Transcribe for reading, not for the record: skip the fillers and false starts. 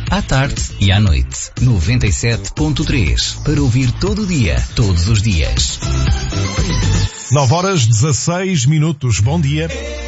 à tarde e à noite. 97.3, para ouvir todo o dia, todos os dias. 9h16. Bom dia.